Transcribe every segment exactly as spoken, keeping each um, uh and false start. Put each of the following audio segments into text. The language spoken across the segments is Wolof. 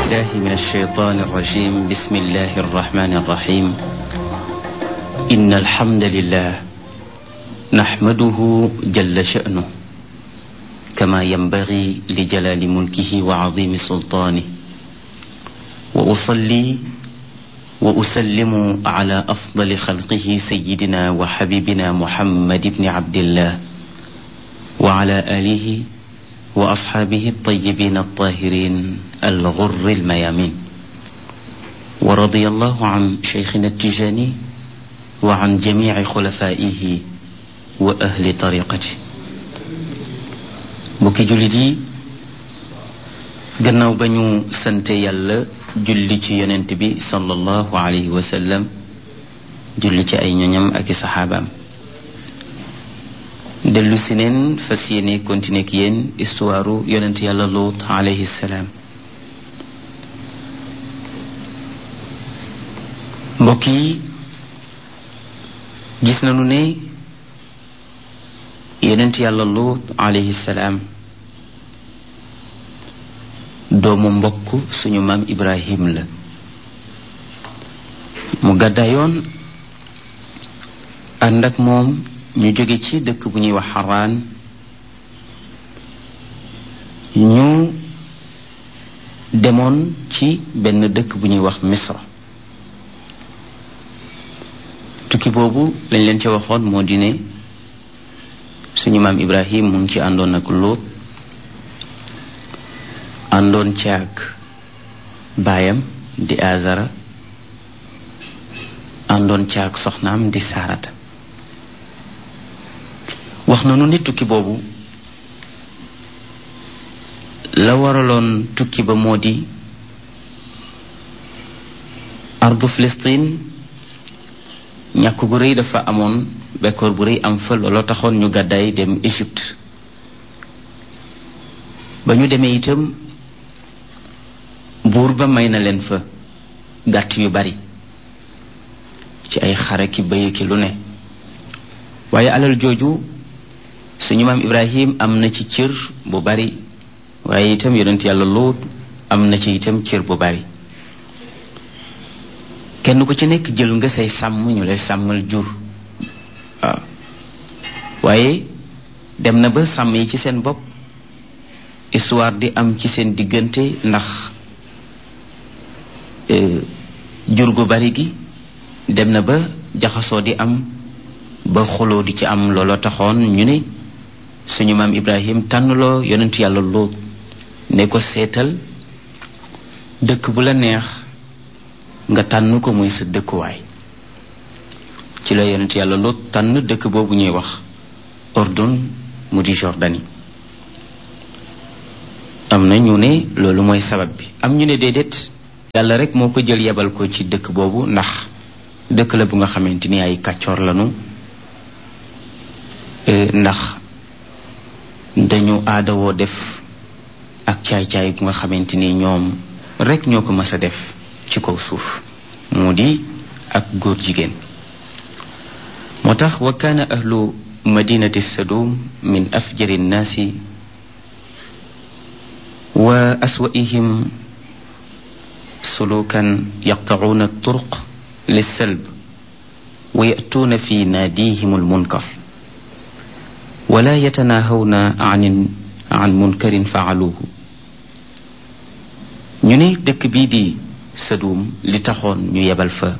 بالله من الشيطان الرجيم بسم الله الرحمن الرحيم إن الحمد لله نحمده جل شأنه كما ينبغي لجلال ملكه وعظيم سلطانه وأصلي وأسلم على أفضل خلقه سيدنا وحبيبنا محمد بن عبد الله وعلى آله وأصحابه الطيبين الطاهرين الغر الميامين ورضي الله عن شيخنا التجاني وعن جميع خلفائه وأهل طريقته mbokki jullit yi gannaaw ba ñu sante yàlla julli ci yonent bi sallallahu alayhi wa sallam julli ci ay ñoñam ak i saxaabaam dellu si neen fas yéene continuer ak yéen histoire yonent yàlla Luut alayhi salaam mbokk yi gis nañu ne yonent yàlla Luut alayhi salaam doomu mbokk suñu maam Ibrahim la mu gàddaayoon ànd ak moom ñu jóge ci dëkk bu ñuy wax Haraan ñu demoon ci benn dëkk bu ñuy wax Misra tukki boobu lañ leen ca waxoon moo di ne suñu maam Ibrahim mu ngi ci àndoon ak Luut àndoon caag baayam di Azara àndoon caag soxnaam di Saarata wax na nu ne tukki boobu la waraloon tukki ba moo di ardu Filistin ñàkk gu rëy dafa amoon bekkoor bu rëy am fa looloo taxoon ñu gàddaay dem Égypte ba ñu demee itam buur ba may na leen fa gàtt yu bari ci ay xare ki bëy ki lu ne waaye alal jooju suñu maam Ibrahim am na ci cër bu bari waaye itam yonent yàlla Luut am na ci itam cër bu bari kenn ku ci nekk jël nga say sàmm ñu lay sàmmal jur waaw waaye dem na ba sàmm yi ci seen bopp histoire di am ci seen diggante ndax jur gu bari gi dem na ba jaxasoo di am ba xuloo di ci am looloo taxoon ñu ne suñu maam Ibrahim tànnloo yonentu yàlla Luut ne ko seetal dëkk bu la neex nga tànn ko muy sa dëkkuwaay ci la yonentu yàlla Luut tànn dëkk boobu ñuy wax Ordon mu di Jordanie am na ñu ne loolu mooy sabab bi am ñu ne déedéet yàlla rek moo ko jël yebal ko ci dëkk boobu ndax dëkk la bu nga xamante ni ay kàccoor lañu ndax dañu aadawoo def ak caay-caay bu nga xamante ni ñoom rek ñoo ko mës a def ci kaw suuf mu di ak góor jigéen moo tax wa kaana ahlu madinati Sadum min afjari nnaasi wa aswa'ihim sulukan yaqta'una at-turuq lis-salb wa ya'tuna fi naadihim al-munkar wa la yatanahawna 'an 'an munkarin fa'aluhu ñu ne dëkk bii di Sadum li taxoon ñu yebal fa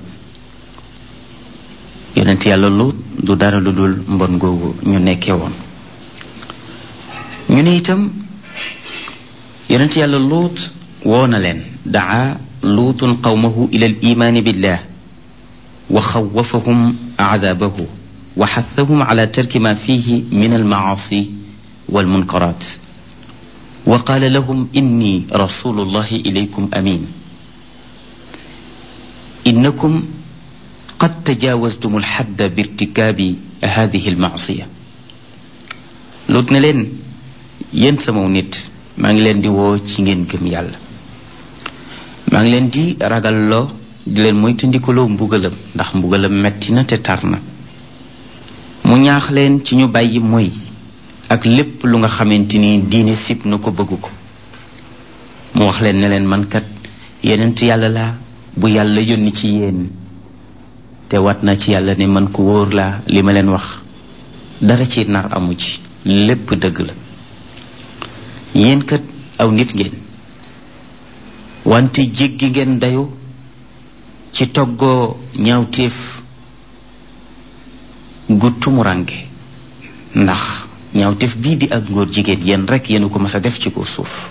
yonent yàlla Luut du dara lu dul mbon googu ñu nekkee woon ñu ne itam yonent yàlla Luut woo na leen daa luutun qawmahu ila al-iimaani billah wa xawwafahum cadaabahu wa xathahum ala tarki ma fihi min al-macaasi wal-munkaraat wa qaala lahum inni rasulullahi ilaykum amiin innakum qad tajaawaztum al-xadda birtikaabi haadihi al-macsiya Luut ne leen yéen sama nit maa ngi leen di woo ci ngeen gëm yàlla maa ngi leen di ragalloo di leen moytandikuloo mbugalam ndax mbugalam metti na te tar na mu ñaax leen ci ñu bàyyi moy ak lépp lu nga xamante ni diine sib na ko bëgg ko mu wax leen ne leen man kat yonent yàlla laa bu yàlla yónni ci yéen te wat na ci yàlla ne man ku wóor laa li ma leen wax dara ci nar amu ci lépp dëgg la yéen kat aw nit ngeen wante jéggi ngeen dayu ci toggoo ñaawteef gu tumuranke ndax ñaawteef bii di ak ngóor jigéen yéen rekk yéen ko mas a def ci ko suuf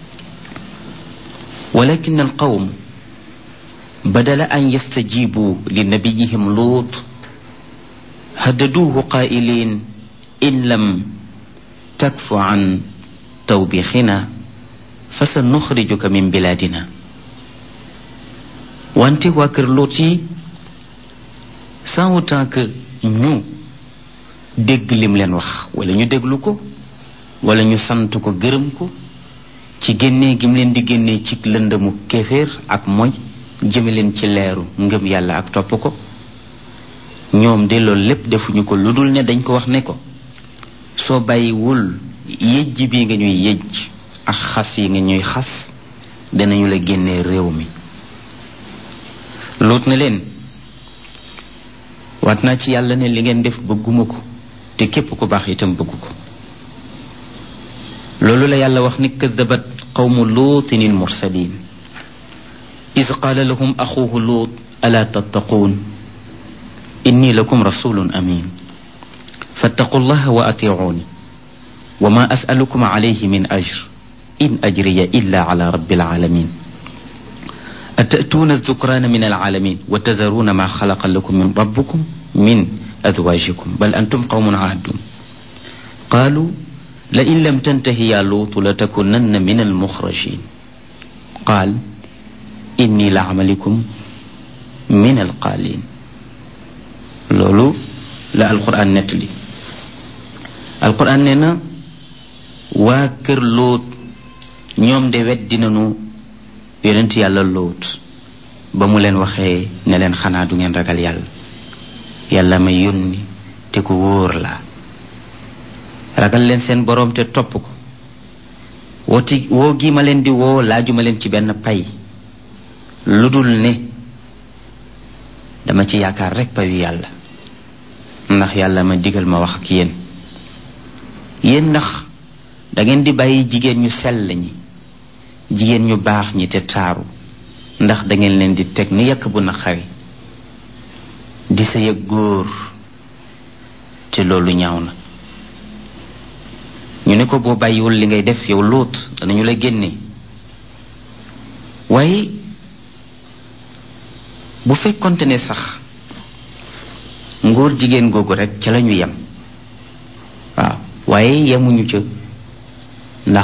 walakin al qawm badala an yastajibu li nabiyihim luut haddaduuhu qaa'iliin in lam takfu an tawbixina fa sa nuxrijuka min bilaadina wante waa kër Luut yi sans autant que ñu dégg lim leen wax wala ñu déglu ko wala ñu sant ko gërëm ko ci génnee gi mu leen di génnee ci lëndëmu kéeféer ak mooy jëme leen ci leeru ngëm yàlla ak topp ko ñoom de loolu lépp defuñu ko lu dul ne dañ ko wax ne ko soo bàyyiwul yëjj bi nga ñuy yëjj ak xas yi nga ñuy xas danañu la génnee réew mi Luut na leen waat naa ci yàlla ne li ngeen def bëgguma ko te képp ku baax itam bëggu ko loolu la yàlla wax ni kadabat qawmu luutin il mursalin is qaala lahum axuuhu luut alaa tattaquun inni lakum rasulun amin fattaqu llaha wa atiicuuni wa ma asalukum alayhi min ajr in ajriya illa ala rabbil alamin atatuuna zukraana min alalamin wa tazaruuna ma xalaqa lakum min rabbikum min azwaajikum bal antum qawmun aadun qaalu la in lam tantahi yaa luutu la takunanna min almuxrajin qaal inni la amalikum min alqaalin loolu la alquran nettali alquran nee na waa kër Luut ñoom de weddi nañu yonent yàlla Luut ba mu leen waxee ne leen xanaa du ngeen ragal yàlla yàlla ma yónni te ku wóor la ragal leen seen boroom te topp ko wooti woo gi ma leen di woo laajuma leen ci benn pay lu dul ne dama ci yaakaar rekk payu yàlla ndax yàlla ma digal ma wax ak yéen yéen ndax dangeen di bàyyi jigéen ñu sell ñi jigéen ñu baax ñi te taaru ndax dangeen leen di teg ni yàkk bu naqari di sa yëg góor te loolu ñaaw na ñu ne ko boo bàyyiwul li ngay def yow Luut danañu la génne waaye bu fekkonte ne sax ngóor jigéen googu rekk ca lañu yem waaw waaye yemuñu ca ndax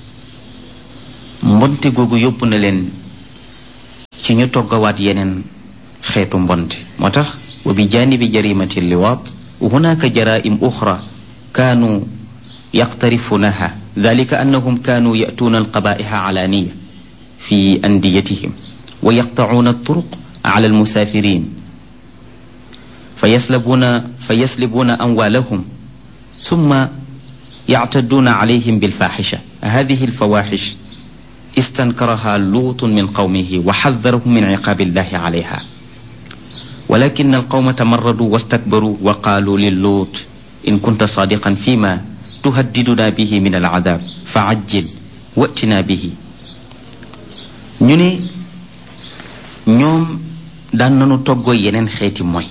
mbonte googu yóbbu na leen ci ñu toggawaat yeneen xeetu mbonte moo tax wa bi jaanibi jarimati liwaat hunaka jaraim uxra kaanu yaqtarifunaha dalika annahum kaanu yatuuna alqabaiha alaaniya fi andiyatihim wa yaqtacuuna alturuq ala almusaafirin fa yaslabuuna fa yaslibuuna amwaalahum summa yactaduuna calayhim bilfaaxisha hadihi alfawaaxish istankaraha luut min qawmihi wa xadarahum min ciqaabi illahi calayha walakin alqawma tamarraduu wastakbaruu wa qaaluu liluut in kunta saadiqan fima tuhaddiduna bihi min alcadaab fa ajjil watina bihi ñu ne ñoom daan nañu toggoo yeneen xeeti mooy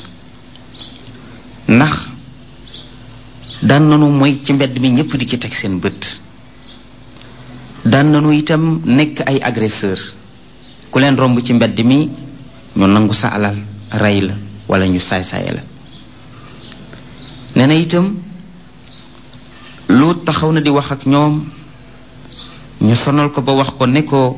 ndax daan nañu mooy ci mbedd mi ñépp di ci teg seen bët daan nañu itam nekk ay agresseur ku leen romb ci mbedd mi ñu nangu sa alal rey la wala ñu saay-saaye la nee na itam Luut taxaw na di wax ak ñoom ñu sonal ko ba wax ko ne ko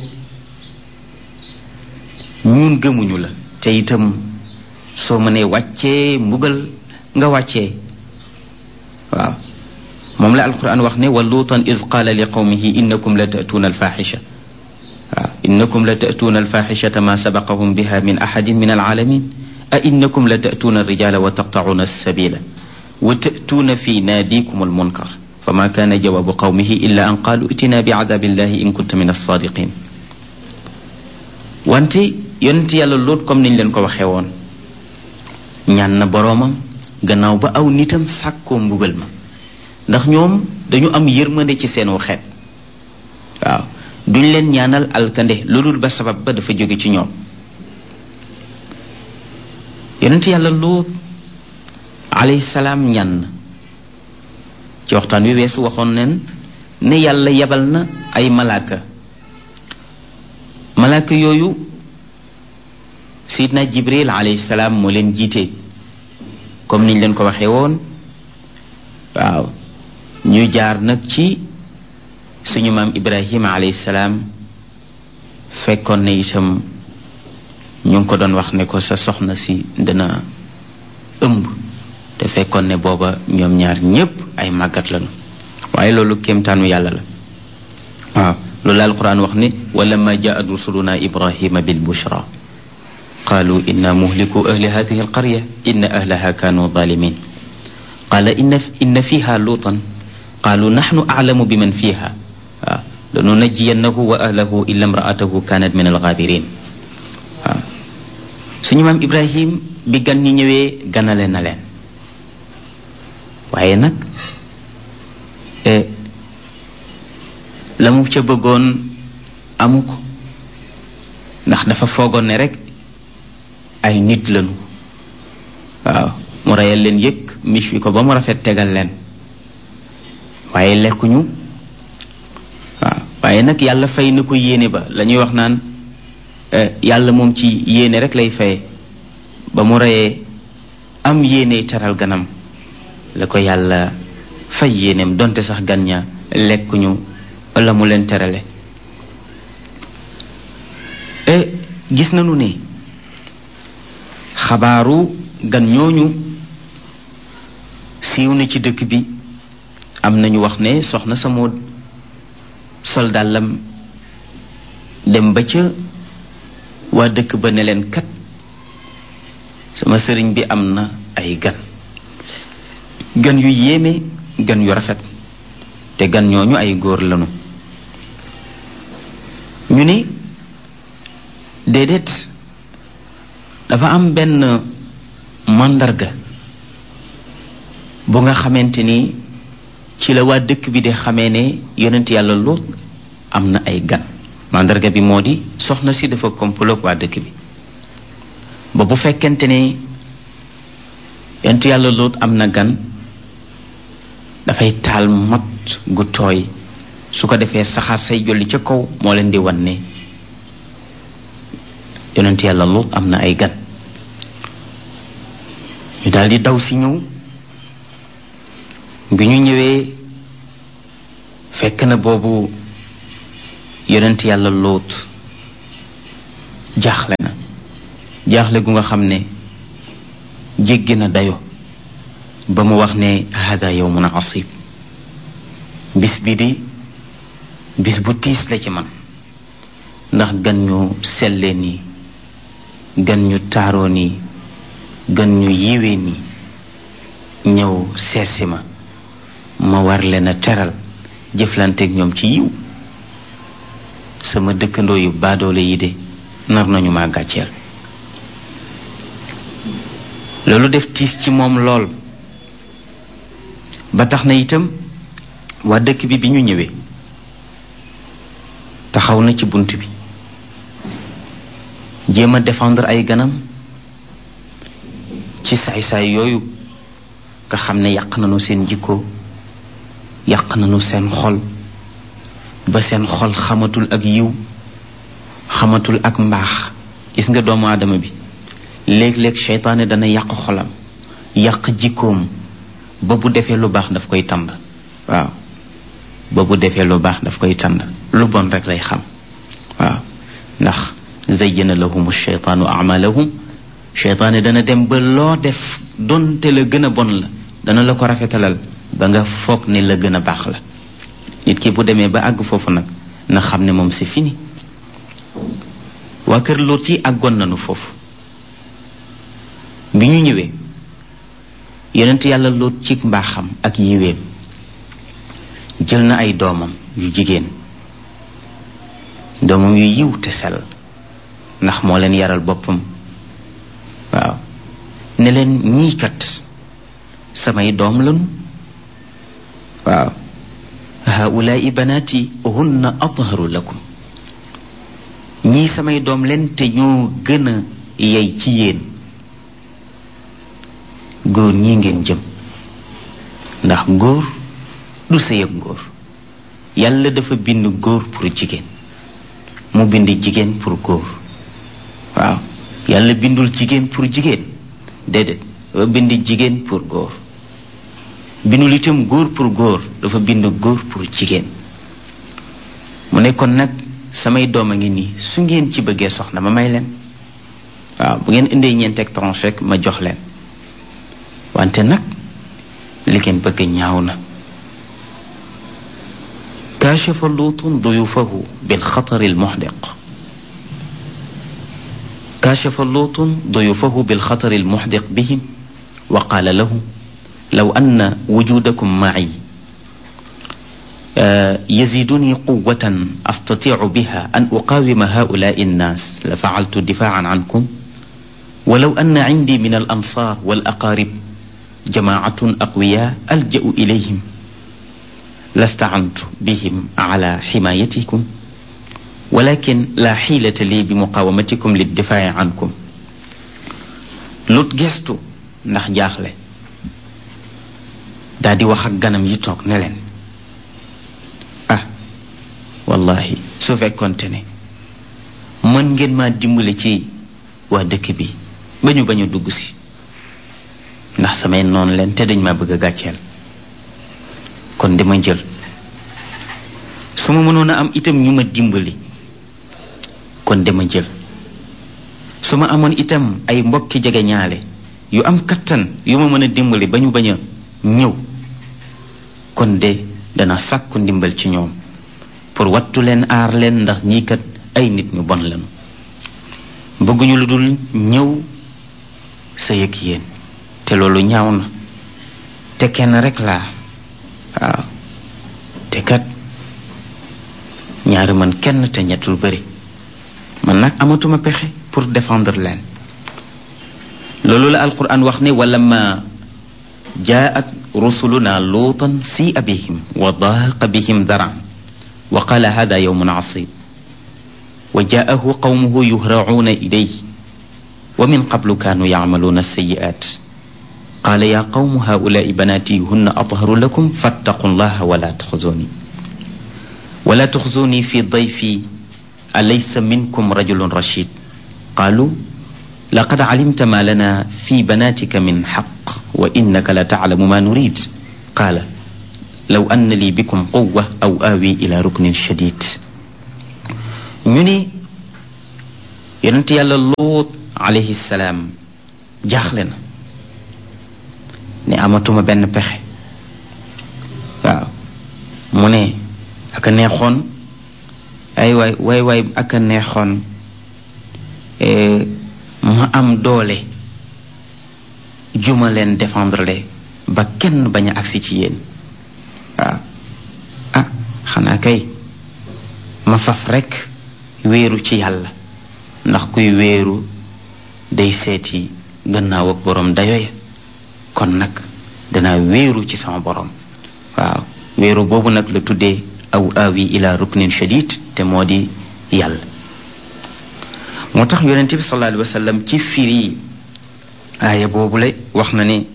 ñun gëmuñu la te itam soo mënee wàccee mbugal nga wàccee waaw moom la alquran wax ne wa luutan iz qaala li qawmihi innakum la ta'tuuna alfaaxisha waaw innakum la ta'tuuna alfaaxishata ma sabaqahum biha min ahadin min alalamin a innakum la ta'tuuna alrijala wa taqta'uuna alsabila wa ta'tuuna fi naadikum almunkar fama kaana jawaabu qawmihi illa an qaalu itina bi cadaabi illahi in kunta min alsaadiqin wante yonent yàlla Luut comme niñ leen ko waxee woon ñaan na boroomam gannaaw ba aw nitam sàkkoo mbugal ma ndax ñoom dañu am yërmande ci seenu xeet waaw duñ leen ñaanal alkande loolul ba sabab ba dafa jóge ci ñoom yonent yàlla Luut alayhi salaam ñaan ci waxtaan wi weesu waxoon nen ne yàlla yebal na ay malaaka malaaka yooyu Seydina Jibril alayhi salaam moo leen jiite comme niñ leen ko waxee woon waaw ñu jaar nag ci suñu maam Ibrahima alayhi salaam fekkoon ne itam ñu ngi ko doon wax ne ko sa soxna si dana ëmb te fekkoon ne booba ñoom ñaar ñépp ay màggat lañu waaye loolu kéemtaanu yàlla la waaw loolu la alquran wax ne wala ma jaat rusuluna ibrahima bil bushra qalu inna muhliku ahli hadhihi alqarya inna ahlaha kanu zalimin qala inna inna fiha lutan qalu nahnu a'lamu biman fiha lanunajjiyannahu wa ahlahu illa imra'atahu kanat min alghabirin waaw suñu maam Ibrahim bi gan ñi ñëwee ganale na leen waaye nag la mu ca bëggoon amu ko ndax dafa foogoon ne rek ay nit lañu waaw mu reyal leen yëg mich wi ko ba mu rafet tegal leen waaye lekkuñu waaw waaye nag yàlla fay na ko yéene ba la ñuy wax naan yàlla moom ci yéene rek lay faye ba mu reyee am yéene teral ganam la ko yàlla fay yéeneem donte sax gan ña lekkuñu la mu leen terale e gis nañu ne xabaaru gan ñooñu siiw na ci dëkk bi am nañu wax ne soxna sa moo sol dàllam dem ba ca waa dëkk ba ne leen kat sama sëriñ bi am na ay gan gan yu yéeme gan yu rafet te gan ñooñu ay góor lañu ñu ni déedéet dafa am benn màndarga bu nga xamante ni ci la waa dëkk bi di xamee ne yonent yàlla Luut am na ay gan màndarga bi moo di soxna si dafa komploog waa dëkk bi ba bu fekkente ne yonent yàlla Luut am na gan dafay taal mat gu tooy su ko defee saxaar say jolli ca kaw moo leen di wan ne yonent yàlla Luut am na ay gan ñu daldi daw si ñëw bi ñu ñëwee fekk na boobu yonent yàlla Luut jaaxle na jaaxle gu nga xam ne jéggi na dayo ba mu wax ne hada yawmun asib bis bi di bis bu tiis la ci man ndax gan ñu selle nii gan ñu taaroo nii gan ñu yiwee nii ñëw seetsi ma ma war leen a teral jëflanteeg ñoom ci yiw sama dëkkandoo yu baadoole yi de nar nañu ma gàcceel loolu def tiis ci moom lool ba tax na itam waa dëkk bi bi ñu ñëwee taxaw na ci bunt bi jéem a défendre ay ganam ci saay-saay yooyu nga xam ne yàq nañu seen jikko yàq nañu seen xol ba seen xol xamatul ak yiw xamatul ak mbaax gis nga doomu aadama bi léeg-léeg seytaane dana yàq xolam yàq jikkoom ba bu defee lu baax daf koy tànd waaw ba bu defee lu baax daf koy tànd lu bon rek lay xam waaw ndax zayyana lahum sheytaanu amalahum seytaane dana dem ba loo def donte la gën a bon la dana la ko rafetalal ba nga foog ne la gën a baax la nit ki bu demee ba àgg foofu nag na xam ne moom c'est fini waa kër Luut yi àggoon nañu foofu bi ñu ñëwee yonent yàlla Luut ci mbaaxam ak yiweem jël na ay doomam yu jigéen doomam yu yiw te sell ndax moo leen yaral boppam waaw ne leen ñii kat samay doom lañu waaw haulaai banaati hunna atharu lakum ñii samay doom leen te ñoo gën a yey ci yéen góor ñii ngeen jëm ndax góor du sëy ak góor yàlla dafa bind góor pour jigéen mu bind jigéen pour góor waaw yàlla bindul jigéen pour jigéen déedéet dafa bind jigéen pour góor bindul itam góor pour góor dafa bind góor pour jigéen mu ne kon nag samay doom a ngi nii su ngeen ci bëggee soxna ma may leen waaw bu ngeen indee ñeenteeg tranche rek ma jox leen wante nag li ngeen bëgg ñaaw na kaashafa luutun duyufahu bilxatari almuxdiq kaashafa luutun duyufahu bilxatari almuxdiq bihim wa qaala lahu law anna wujudakum maci yaziduni quwatan astatiicu biha an uqaawima haulaai annaas la facaltu difaacan cankum walaw anna cindi min alansaar walaqaarib jamaacatun aqwiyaa alja'u ilayhim lastacantu bihim ala ximaayatikum walakin laa xiilata lii bi muqaawamatikum liddifaaci cankum Lut gestu ndax jaaxle daa di wax ak ganam yi toog ne leen ah wallahi su fekkonte ne mën ngeen maa dimbale ci waa dëkk bi ba ñu bañ a dugg si ndax samay noonu leen te dañ ma bëgg a gàcceel kon dama jël su ma mënoon a am itam ñu ma dimbali kon dama jël su ma amoon itam ay mbokki jege ñaale yu am kattan yu ma mën a dimbali ba ñu bañ a ñëw kon de dana sàkku ndimbal ci ñoom pour wattu leen aar leen ndax ñii kat ay nit ñu bon lañu bëgguñu lu dul ñëw sa yëg yéen te loolu ñaaw na te kenn rek laa waaw te kat ñaari man kenn te ñettul bëri man nag amatuma pexe pour défendre leen loolu la alquran wax ne wala ma jaat rusuluna luutan si'a bihim wa daaqa bihim daran wa qala hada yawmun asib wa jaahu qawmuhu yuhracuuna ilayhi wa min qablu kaanu yacmaluuna alsayi'aat qaala yaa qawmu haa'ulaa'i banaatii hunna atharu lakum fattaqu llaha wala taxzuuni wala taxzuuni fi dayfi alaysa minkum rajulun rashid qaalu laqad calimta maa lana fi banaatika min xaq wa innaka la taclamu maa nurid qaala law anna lii bikum quwwa aw aawi ila ruknin shadid ñu ni yonent yàlla Luut alayhi salaam jaaxle na ne amatuma benn pexe waaw mu ne aka neexoon ay waay waay waay aka neexoon ma am doole juma leen défendre le ba kenn bañ a agsi ci yéen waaw ah xanaa kay ma faf rekk wéeru ci yàlla ndax kuy wéeru day seeti gannaaw ak boroom dayo ya kon nag danaa wéeru ci sama boroom waaw wéeru boobu nag la tuddee aw aawi ila ruknin shadid te moo di yàlla moo tax yonente bi sallallahu alayhi wa sallam ci firi aaya boobu la wax na ni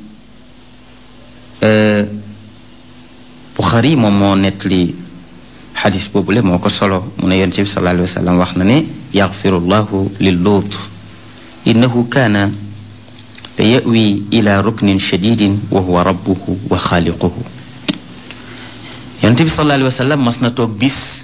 Buxaari moom moo nettali xadis boobu la moo ko solo mu ne yonente bi sallallahu alayhi wa sallam wax na ne yaxfiru llahu lil Luut innahu kaana la yawi ila ruknin shadidin wa huwa rabbuhu wa xaaliquhu yonente bi sallallahu alayhi wa sallam mas na toog bis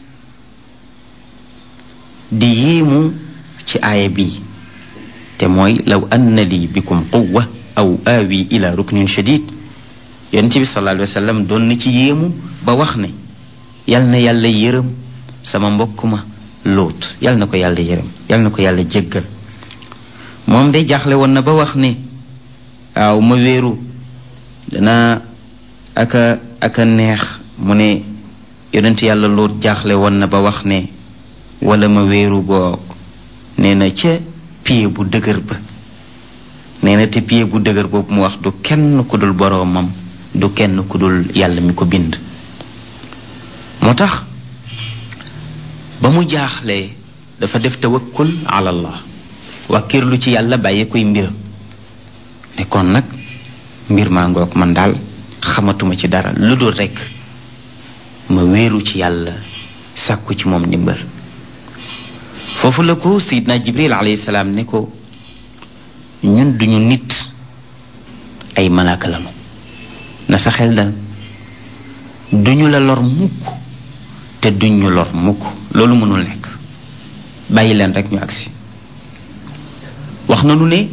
di yéemu ci aaya bi te mooy law anna li bikum quwwa aw aawi ila ruknin shadid yonente bi sallallahu alayhi wa sallam doon na ci yéemu ba wax ne yal na yàlla yërëm sama mbokk ma Luut yal na ko yàlla yërëm yal na ko yàlla jéggal moom de jaaxle woon na ba wax ne waaw ma wéeru dana aka aka neex mu ne yonent yàlla Luut jaaxle woon na ba wax ne wala ma wéeru boog nee na ca pied bu dëgër ba nee na te pied bu dëgër boobu mu wax du kenn ku dul boroomam du kenn ku dul yàlla mi ko bind moo tax ba mu jaaxlee dafa def tawakkul ala allah wàkkirlu ci yàlla bàyyi koy mbiram ne kon nag mbir maa ngoog man daal xamatuma ci dara lu dul rekk ma wéeru ci yàlla sàkku ci moom ndimbal foofu la ko Seydina Jibril alayhi salaam ne ko ñun duñu nit ay malaaka lañu na sa xel dal duñu la lor mukk te duñu lor mukk loolu mënul nekk bàyyi leen rekk ñu agsi wax na nu ne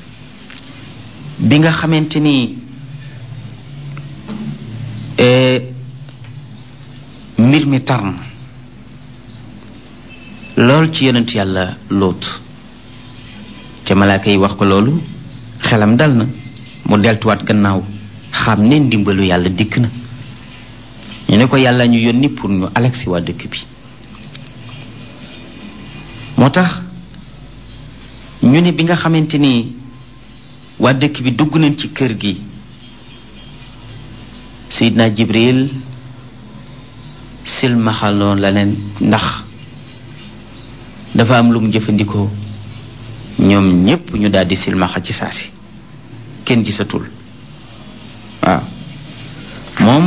bi nga xamante ni mbir mi tar na lool ci yonent yàlla Lóot ca malaaka yi wax ko loolu xelam dal na mu deltuwaat gannaaw xam ne ndimbalu yàlla dikk na ñu ne ko yàlla ñu yónni pour ñu alagsi waa dëkk bi moo tax ñu ne bi nga xamante ni waa dëkk bi dugg nañ ci kër gi Seydina Jibril silmaxaloon la leen ndax dafa am lu mu jëfandikoo ñoom ñépp ñu daldi silmaxa ci saasi kenn gisatul waaw moom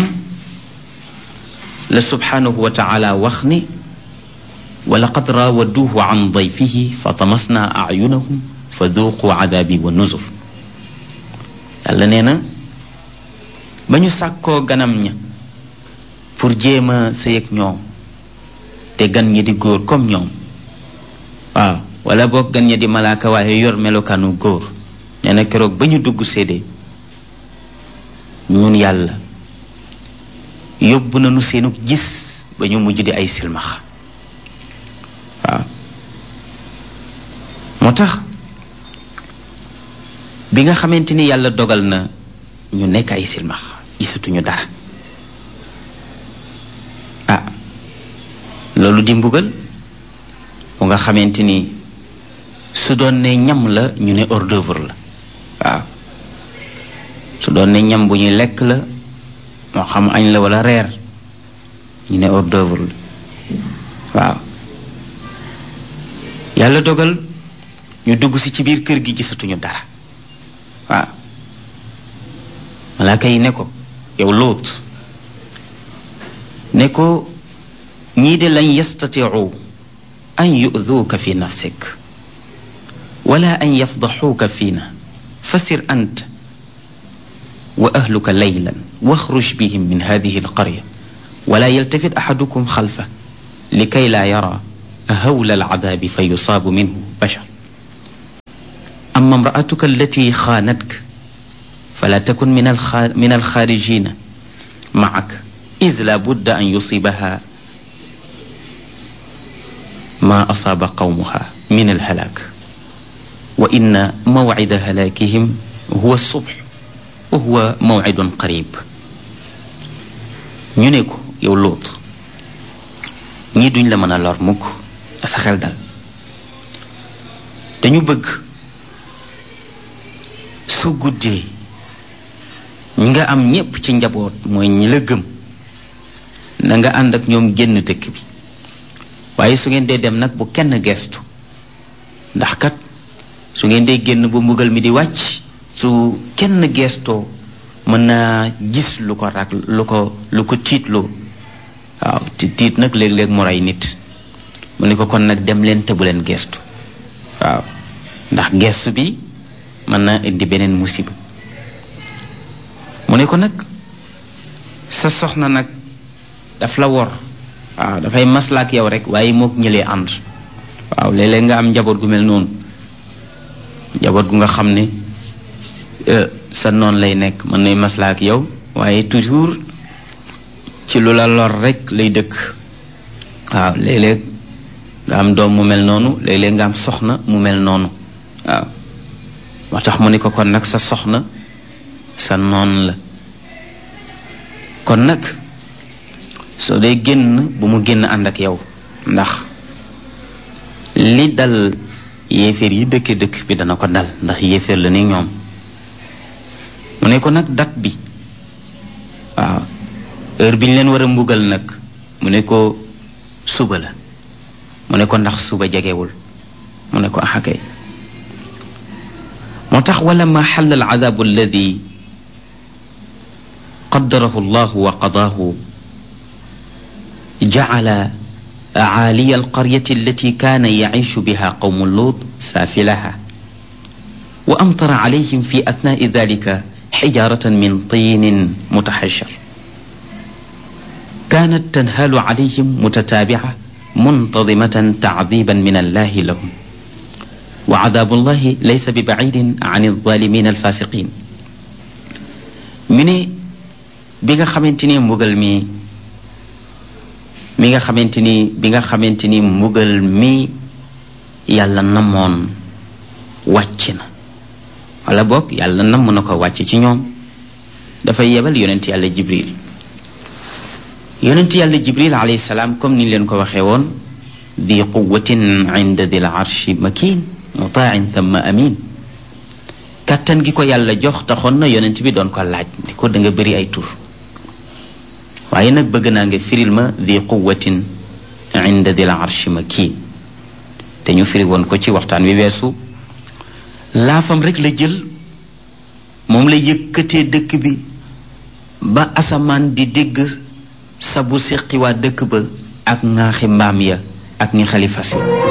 la subhanahu wa taala wax ni wa laqad raawaduuhu an dayfihi fa tamasna ayunahum fa duuqu adaabi wa nuzur yàlla nee na ba ñu sàkkoo ganam ña pour jéem a sëy ak ñoom te gan ñi di góor comme ñoom waaw wala boog gan ñi di malaaka waaye yor melokaanu góor nee na keroog ba ñu dugg séede ñun yàlla yóbbu nañu seenu gis ba ñu mujj di ay silmaxa waaw moo tax bi nga xamante ni yàlla dogal na ñu nekk ay silmaxa gisatuñu dara ah loolu di mbugal bu nga xamante ni su doon ne ñam la ñu ne hors d'œuvre la waaw su doon ne ñam bu ñuy lekk la moo xam añ la wala reer ñu ne hors d'œuvre la waaw yàlla dogal ñu dugg si ci biir kër gi gisatuñu dara waaw malaaka yi ne ko yow Lóot ne ko ñii de lañ yastatiu an yu'duuka fi nafsik wala an yafdaxuuka fiina fasir ant wa ahluka laylan waxruj bihim min hadihi alqarya wala yaltafit axadukum xalfa likay laa yara hawla alcadaabi fa yusaabu minhu bashar amma imraatuka allati xaanatka fala takun min alxa min alxaarijina macak id la budda an yusibaha ma asaaba qawmuha min alhalaak wa inna mawcida halaakihim huwa subx wa huwa mawcidun qarib ñu ne ko yow Lóot ñii duñ la mën a lor mukk sa xel dal dañu bëgg su guddee ñi nga am ñépp ci njaboot mooy ñi la gëm na nga ànd ak ñoom génn dëkk bi waaye su ngeen dee dem nag bu kenn geestu ndax kat su ngeen dee génn bu mbugal mi di wàcc su kenn geestoo mën naa gis lu ko rak lu ko lu ko tiitloo waaw ti tiit nag léeg-léeg mu rey nit mu ni ko kon nag dem leen te bu leen geestu waaw ndax geestu bi mën naa indi beneen musiba mu ne ko nag sa soxna nag daf la wor waaw dafay maslaak yow rek waaye mook ñëlee ànd waaw léeg-léeg nga am njaboot gu mel noonu njaboot gu nga xam ne sa noon lay nekk mën nay maslaak yow waaye toujours ci lu la lor rek lay dëkk waaw léeg-léeg nga am doom mu mel noonu léeg-léeg nga am soxna mu mel noonu waaw moo tax mu ne ko kon nag sa soxna sa noon la kon nag soo dee génn bu mu génn ànd ak yow ndax li dal yéeféer yi dëkke dëkk bi dana ko dal ndax yéeféer la ni ñoom mu ne ko nag dat bi waaw heure bi ñu leen war a mbugal nag mu ne ko suba la mu ne ko ndax suba jegewul mu ne ko axakay moo tax wala ma xalla al adabu alladi qaddarahu allahu wa qadaahu jacala عالي القرية التي كان يعيش بها قوم لوط سافلها وأمطر عليهم في أثناء ذلك حجارة من طين متحجر كانت تنهال عليهم متتابعة منتظمة تعذيبا من الله لهم وعذاب الله ليس ببعيد عن الظالمين الفاسقين من بيغا خامتيني مبغل مي mi nga xamante ni bi nga xamante ni mbugal mi yàlla namoon wàcc na wala boog yàlla namm na ko wàcc ci ñoom dafay yebal yonent yàlla jibril yonent yàlla jibril alayhi salaam comme ni leen ko waxee woon di quwwatin inda dil arshi makin mutain thumma amin kàttan gi ko yàlla jox taxoon na yonent bi doon ko laaj ni ko da nga bëri ay tur waaye nag bëgg naa nga firil ma di quwwatin inda dil arshi makin te ñu firi woon ko ci waxtaan wi weesu laafam rek la jël moom la yëkkatee dëkk bi ba asamaan di dégg sabu seqi waa dëkk ba ak ŋaaxi mbaam ya ak ñi xalifas ya